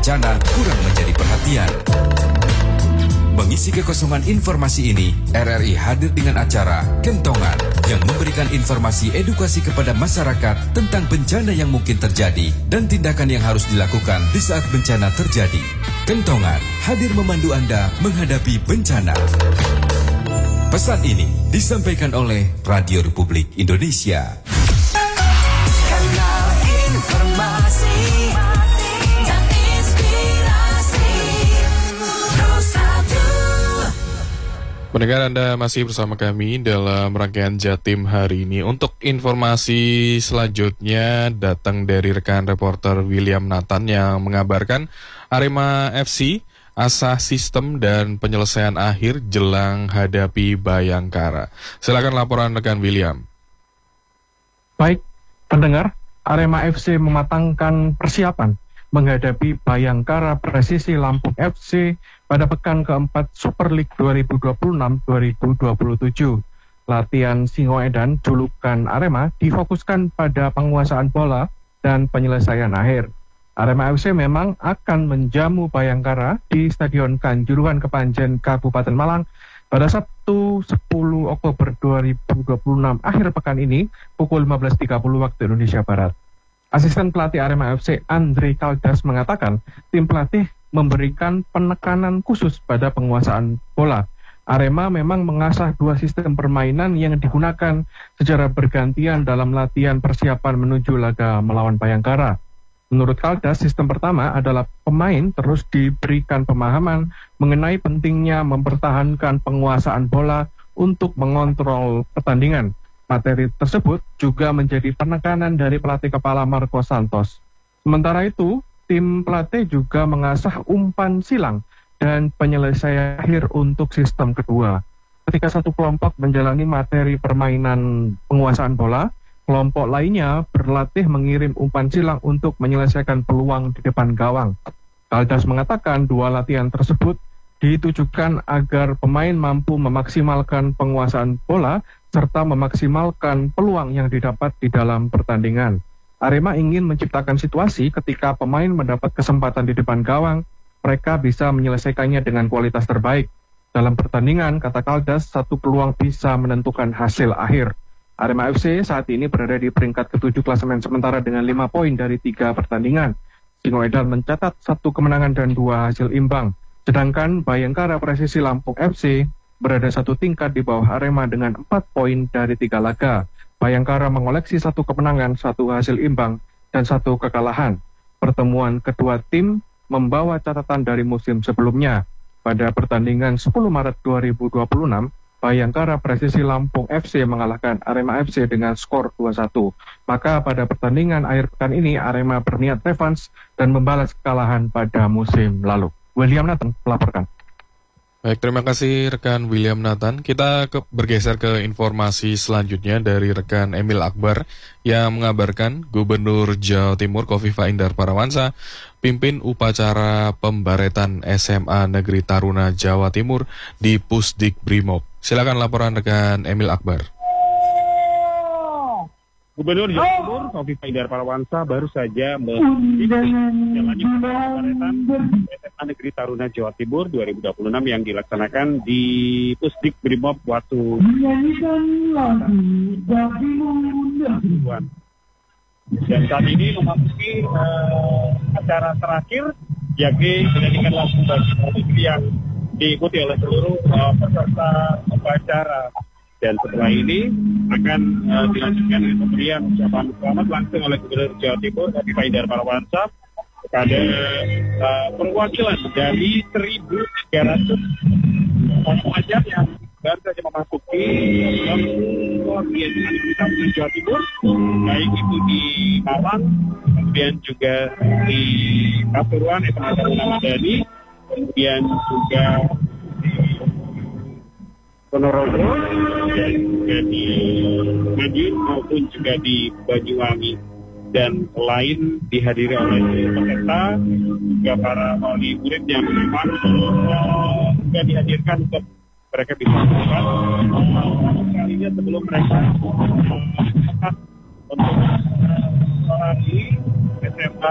bencana kurang menjadi perhatian. Mengisi kekosongan informasi ini, RRI hadir dengan acara Kentongan yang memberikan informasi edukasi kepada masyarakat tentang bencana yang mungkin terjadi dan tindakan yang harus dilakukan di saat bencana terjadi. Kentongan hadir memandu Anda menghadapi bencana. Pesan ini disampaikan oleh Radio Republik Indonesia. Kanal informasi dan inspirasi Terus Satu. Pendengar, Anda masih bersama kami dalam rangkaian Jatim hari ini. Untuk informasi selanjutnya datang dari rekan reporter William Nathan yang mengabarkan Arema FC asah sistem dan penyelesaian akhir jelang hadapi Bayangkara. Silakan laporan rekan William. Baik, pendengar, Arema FC mematangkan persiapan menghadapi Bayangkara Presisi Lampung FC pada pekan keempat Super League 2026-2027. Latihan Singoedan julukan Arema difokuskan pada penguasaan bola dan penyelesaian akhir. Arema FC memang akan menjamu Bayangkara di Stadion Kanjuruhan Kepanjen, Kabupaten Malang pada Sabtu 10 Oktober 2026 akhir pekan ini pukul 15.30 waktu Indonesia Barat. Asisten pelatih Arema FC Andre Kaldas mengatakan tim pelatih memberikan penekanan khusus pada penguasaan bola. Arema memang mengasah dua sistem permainan yang digunakan secara bergantian dalam latihan persiapan menuju laga melawan Bayangkara. Menurut Kaldas, sistem pertama adalah pemain terus diberikan pemahaman mengenai pentingnya mempertahankan penguasaan bola untuk mengontrol pertandingan. Materi tersebut juga menjadi penekanan dari pelatih kepala Marco Santos. Sementara itu, tim pelatih juga mengasah umpan silang dan penyelesaian akhir untuk sistem kedua. Ketika satu kelompok menjalani materi permainan penguasaan bola, kelompok lainnya berlatih mengirim umpan silang untuk menyelesaikan peluang di depan gawang. Kaldas mengatakan dua latihan tersebut ditujukan agar pemain mampu memaksimalkan penguasaan bola serta memaksimalkan peluang yang didapat di dalam pertandingan. Arema ingin menciptakan situasi ketika pemain mendapat kesempatan di depan gawang, mereka bisa menyelesaikannya dengan kualitas terbaik. Dalam pertandingan, kata Kaldas, satu peluang bisa menentukan hasil akhir. Arema FC saat ini berada di peringkat ke-7 klasemen sementara dengan 5 poin dari 3 pertandingan. Singoedan mencatat 1 kemenangan dan 2 hasil imbang. Sedangkan Bayangkara Presisi Lampung FC berada 1 tingkat di bawah Arema dengan 4 poin dari 3 laga. Bayangkara mengoleksi 1 kemenangan, 1 hasil imbang, dan 1 kekalahan. Pertemuan kedua tim membawa catatan dari musim sebelumnya. Pada pertandingan 10 Maret 2026, Bayangkara Presisi Lampung FC mengalahkan Arema FC dengan skor 2-1. Maka pada pertandingan akhir pekan ini, Arema berniat revanse dan membalas kekalahan pada musim lalu. William Nathan melaporkan. Baik, terima kasih rekan William Nathan. Kita bergeser ke informasi selanjutnya dari rekan Emil Akbar yang mengabarkan Gubernur Jawa Timur Kofifa Indar Parawansa pimpin upacara pembaretan SMA Negeri Taruna Jawa Timur di Pusdik Brimob. Silakan laporan rekan Emil Akbar. Gubernur Jawa Timur Kofifa Indar Parawansa baru saja menjalani pembaretan SMA Negeri Taruna Jawa Timur 2026 yang dilaksanakan di Pusdik Brimob Watu. Dan saat ini memasuki acara terakhir, yakni menyanyikan lagu bagi yang diikuti oleh seluruh peserta upacara. Dan setelah ini akan dilanjutkan dengan pemberian ucapan selamat langsung oleh Gubernur Jawa Timur Kofifa Indar Parawansa kepada perwakilan dari 1.300 pelajar yang baru saja memasuki Kabupaten Jawa Timur, baik itu di Malang, kemudian juga di Pasuruan, Madani, kemudian juga di Ponorogo, dan juga di Madiun maupun juga di Banyuwangi, dan selain dihadiri oleh peserta juga para wali murid yang memang juga dihadirkan untuk mereka bisa melakukan kalinya sebelum mereka untuk melati SMA